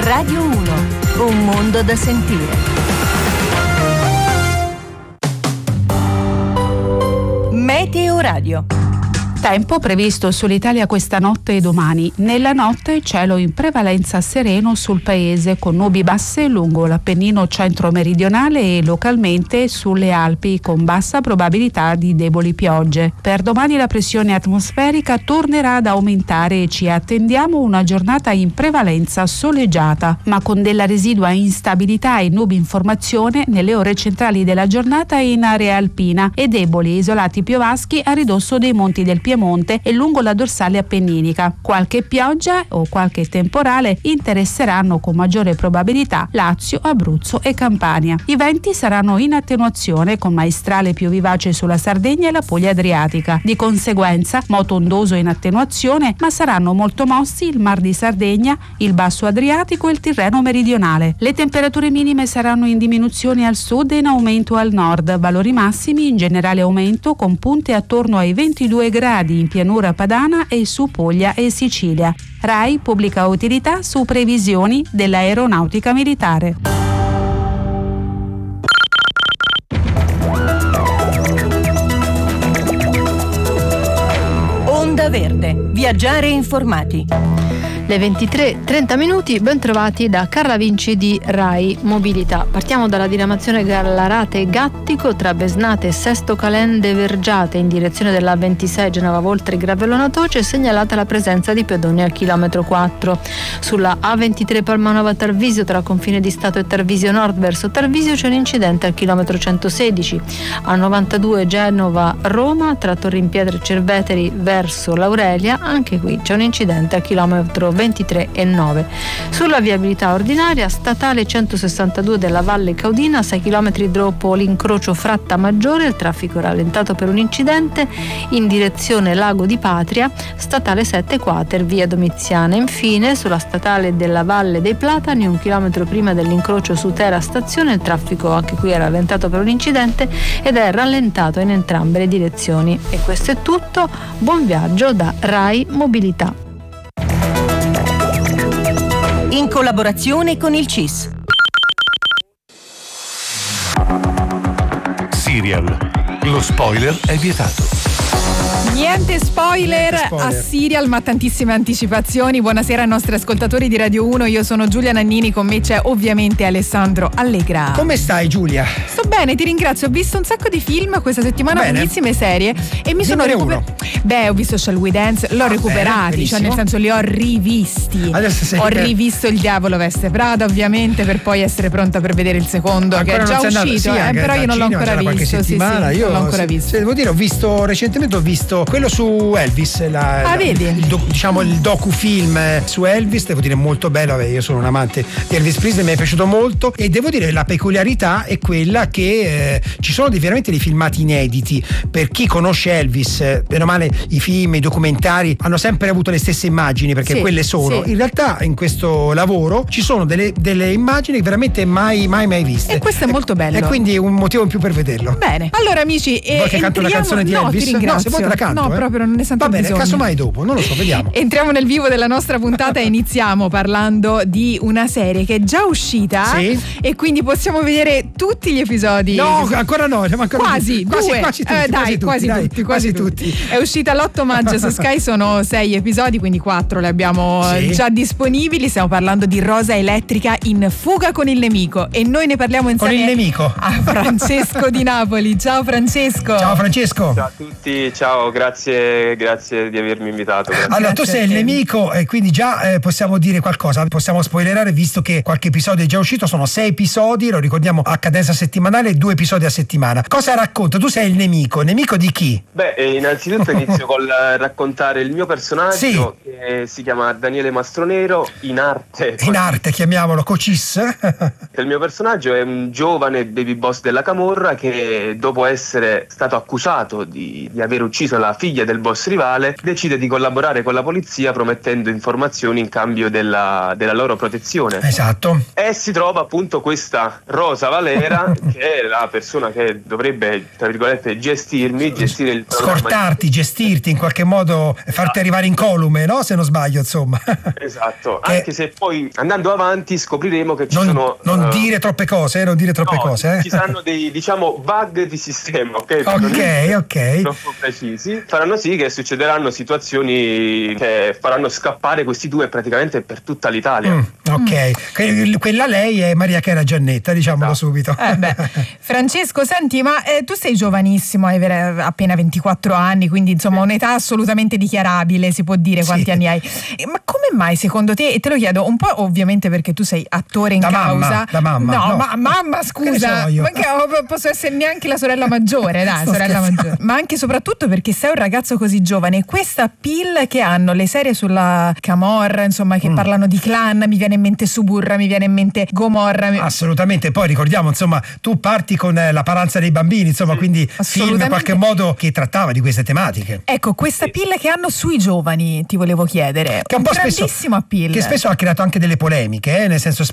Radio 1, un mondo da sentire. Meteo Radio. Tempo previsto sull'Italia questa notte e domani. Nella notte cielo in prevalenza sereno sul paese, con nubi basse lungo l'Appennino centro-meridionale e localmente sulle Alpi, con bassa probabilità di deboli piogge. Per domani la pressione atmosferica tornerà ad aumentare e ci attendiamo una giornata in prevalenza soleggiata, ma con della residua instabilità e nubi in formazione nelle ore centrali della giornata in area alpina e deboli e isolati piovaschi a ridosso dei monti del Piemonte e lungo la dorsale appenninica. Qualche pioggia o qualche temporale interesseranno con maggiore probabilità Lazio, Abruzzo e Campania. I venti saranno in attenuazione con maestrale più vivace sulla Sardegna e la Puglia adriatica. Di conseguenza moto ondoso in attenuazione, ma saranno molto mossi il Mar di Sardegna, il Basso Adriatico e il Tirreno meridionale. Le temperature minime saranno in diminuzione al sud e in aumento al nord. Valori massimi in generale aumento con punte attorno ai 22 gradi in pianura padana e su Puglia e Sicilia. RAI pubblica utilità su previsioni dell'aeronautica militare. Onda Verde. Viaggiare informati. Le 23:30, ben trovati da Carla Vinci di RAI Mobilità. Partiamo dalla diramazione Gallarate-Gattico tra Besnate e Sesto Calende Vergiate in direzione della 26 Genova Voltri Gravellona Toce, segnalata la presenza di pedoni al chilometro 4. Sulla A23 Palmanova Tarvisio tra confine di Stato e Tarvisio Nord verso Tarvisio c'è un incidente al chilometro 116. A92 Genova Roma tra Torrimpietre e Cerveteri verso L'Aurelia, anche qui c'è un incidente al chilometro 23 e 9. Sulla viabilità ordinaria statale 162 della Valle Caudina, 6 km dopo l'incrocio Fratta Maggiore, il traffico è rallentato per un incidente in direzione Lago di Patria, statale 7 Quater via Domiziana. Infine sulla statale della Valle dei Platani, 1 chilometro prima dell'incrocio Sutera Stazione, il traffico anche qui è rallentato per un incidente ed è rallentato in entrambe le direzioni. E questo è tutto, buon viaggio da RAI Mobilità. In collaborazione con il CIS. Serial. Lo spoiler è vietato. Niente spoiler a Serial, ma tantissime anticipazioni. Buonasera ai nostri ascoltatori di Radio 1, io sono Giulia Nannini, con me c'è ovviamente Alessandro Allegra. Come stai, Giulia? Sto bene, ti ringrazio. Ho visto un sacco di film questa settimana, bellissime serie, e mi sono ho visto Shall We Dance, l'ho recuperati, cioè nel senso li ho rivisti. Ho rivisto Il Diavolo Veste Prada, ovviamente, per poi essere pronta per vedere il secondo, ancora che è già uscito, però io non l'ho ancora visto. Io non l'ho ancora visto. Devo dire, recentemente ho visto quello su Elvis, vedi? Il docufilm su Elvis, devo dire molto bello. Io sono un amante di Elvis Presley, mi è piaciuto molto, e devo dire la peculiarità è quella che ci sono veramente dei filmati inediti. Per chi conosce Elvis, bene o male, i film, i documentari hanno sempre avuto le stesse immagini, perché quelle sono. In realtà in questo lavoro ci sono delle immagini veramente mai viste, e questo è molto bello, e quindi è un motivo in più per vederlo. Bene, allora amici, vuoi che canto una canzone di Elvis? Ti ringrazio. No, se vuoi te la canto. No, proprio non ne sento bisogno. Va bene, casomai dopo, non lo so, vediamo. Entriamo nel vivo della nostra puntata e iniziamo parlando di una serie che è già uscita, e quindi possiamo vedere tutti gli episodi. No, ancora no, quasi tutti. È uscita l'8 maggio su Sky, sono 6 episodi, quindi 4 li abbiamo già disponibili. Stiamo parlando di Rosa Elettrica in fuga con il nemico, e noi ne parliamo insieme con il nemico a Francesco di Napoli. Ciao Francesco. Ciao Francesco. Ciao a tutti, ciao, grazie di avermi invitato. Grazie. Allora, tu sei il nemico, e quindi già possiamo dire qualcosa, possiamo spoilerare, visto che qualche episodio è già uscito. Sono 6 episodi, lo ricordiamo, a cadenza settimanale, 2 episodi a settimana. Cosa racconta? Tu sei il nemico di chi? Innanzitutto inizio col raccontare il mio personaggio, che si chiama Daniele Mastronero, in arte chiamiamolo Cocis. Il mio personaggio è un giovane baby boss della camorra che, dopo essere stato accusato di aver ucciso la figlia del boss rivale decide di collaborare con la polizia promettendo informazioni in cambio della loro protezione. Esatto. E si trova appunto questa Rosa Valera che è la persona che dovrebbe, tra virgolette, gestire il scortarti, gestirti, in qualche modo farti arrivare incolume, no? Se non sbaglio, insomma. Esatto, anche se poi andando avanti scopriremo che ci sono... Non dire troppe cose, Ci saranno dei, diciamo, bug di sistema, ok? Ok. Troppo precisi. Faranno sì che succederanno situazioni che faranno scappare questi due praticamente per tutta l'Italia. Ok, quella lei è Maria Chiara Giannetta, diciamolo subito. Francesco, senti, ma tu sei giovanissimo, hai appena 24 anni, quindi insomma un'età assolutamente dichiarabile, si può dire quanti anni hai. Ma come mai secondo te, e te lo chiedo un po' ovviamente perché tu sei attore in causa. Da mamma. No, ma mamma, scusa, ma che posso essere neanche la sorella maggiore, dai, sorella maggiore. Ma anche e soprattutto perché sei un ragazzo così giovane, questa appeal che hanno le serie sulla Camorra, insomma, che parlano di clan, mi viene in mente Suburra, mi viene in mente Gomorra. Assolutamente, poi ricordiamo, insomma, tu parti con La paranza dei bambini, insomma, quindi film in qualche modo che trattava di queste tematiche. Ecco, questa appeal che hanno sui giovani, ti volevo chiedere, che è un po' grandissimo appeal. Che spesso ha creato anche delle polemiche, nel senso